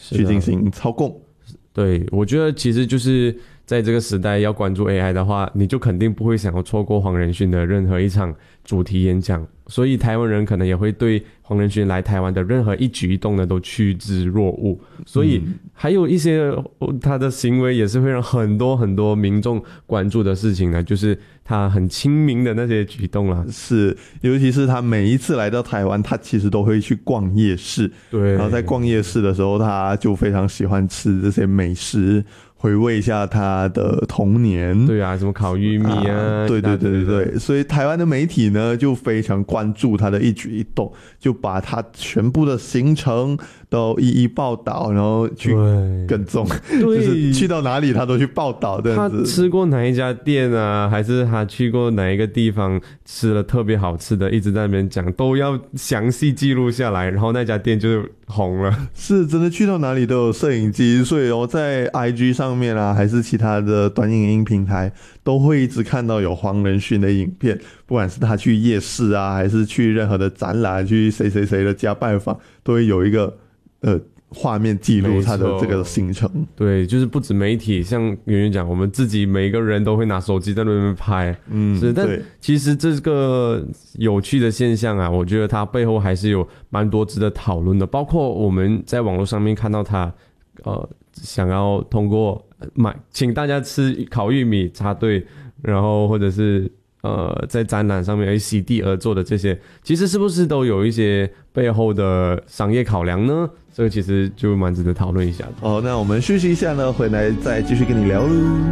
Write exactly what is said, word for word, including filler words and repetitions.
去进行操控。 对，我觉得其实就是在这个时代要关注 A I 的话，你就肯定不会想要错过黄仁勋的任何一场主题演讲，所以台湾人可能也会对黄仁勋来台湾的任何一举一动呢都趋之若鹜，所以还有一些他的行为也是会让很多很多民众关注的事情呢，就是他很亲民的那些举动啦。 是，尤其是他每一次来到台湾，他其实都会去逛夜市， 对， 然后在逛夜市的时候，他就非常喜欢吃这些美食，回味一下他的童年。 对啊，什么烤玉米啊， 啊对对对对对，所以台湾的媒体呢就非常关注他的一举一动，就把他全部的行程都一一报道，然后去跟踪，就是去到哪里他都去报道这样子。 他吃过哪一家店啊，还是他去过哪一个地方吃了特别好吃的，一直在那边讲，都要详细记录下来，然后那家店就红了。 是真的去到哪里都有摄影机，所以我在 I G 上面啊，还是其他的短影音平台，都会一直看到有黄仁勋的影片，不管是他去夜市啊，还是去任何的展览，去谁谁谁的家拜访，都会有一个呃画面记录他的这个行程。 对，就是不止媒体，像圆圆讲，我们自己每个人都会拿手机在那边拍。嗯，是，但其实这个有趣的现象啊，我觉得它背后还是有蛮多值得讨论的，包括我们在网络上面看到他呃想要通过买请大家吃烤玉米插队，然后或者是呃在展览上面席地而坐的这些，其实是不是都有一些背后的商业考量呢？这个其实就蛮值得讨论一下的。 哦，那我们休息一下呢，回来再继续跟你聊喽。